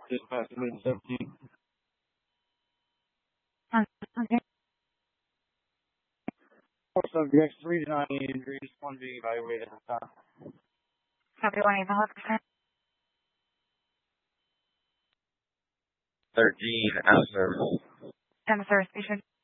Dispatch to 17. Okay. 4 subjects, 3 to 9 injuries, 1 being evaluated at the time. Copy 1 8 13 out of service. 10 service station.